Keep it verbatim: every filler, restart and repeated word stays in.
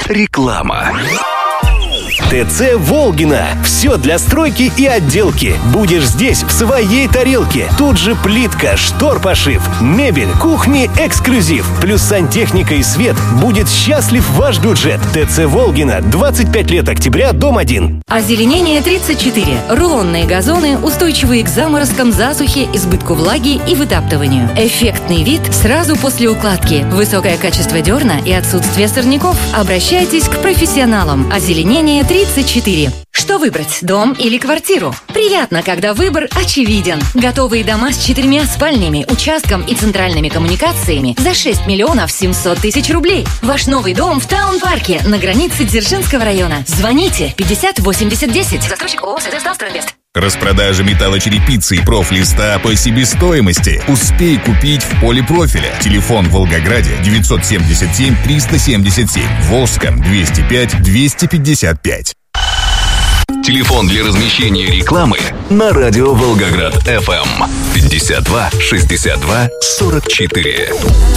Реклама. ТЦ «Волгина». Все для стройки и отделки. Будешь здесь в своей тарелке. Тут же плитка, штор-пошив, мебель, кухни, эксклюзив. Плюс сантехника и свет. Будет счастлив ваш бюджет. ТЦ «Волгина». двадцать пять лет октября, дом один. Озеленение тридцать четыре. Рулонные газоны, устойчивые к заморозкам, засухе, избытку влаги и вытаптыванию. Эффектный вид сразу после укладки. Высокое качество дерна и отсутствие сорняков. Обращайтесь к профессионалам. Озеленение тридцать четыре. Что выбрать, дом или квартиру? Приятно, когда выбор очевиден. Готовые дома с четырьмя спальнями, участком и центральными коммуникациями за шесть миллионов семьсот тысяч рублей. Ваш новый дом в Таун-парке на границе Дзержинского района. Звоните пятьдесят восемьдесят десять. Застройщик ООО «Стройинвест». Распродажа металлочерепицы и профлиста по себестоимости. Успей купить в Полипрофиле. Телефон в Волгограде девятьсот семьдесят семь триста семьдесят семь. Волжском двести пять двести пятьдесят пять. Телефон для размещения рекламы на радио Волгоград эф эм пятьдесят два шестьдесят два сорок четыре.